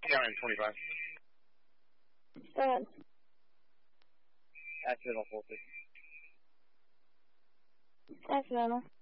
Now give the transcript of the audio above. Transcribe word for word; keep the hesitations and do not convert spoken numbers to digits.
Yeah, I'm twenty-five. Go ahead. Accidental voltage. Accidental.